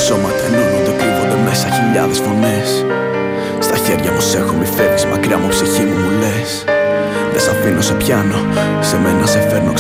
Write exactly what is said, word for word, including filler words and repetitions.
σώματα ενώνονται, κρύβονται μέσα χιλιάδες φωνές. Στα χέρια μου σ' έχω, μη φεύγεις μακριά μου, ψυχή μου μου λες. Δεν σ' αφήνω, σε πιάνω, σε μένα σε φέρνω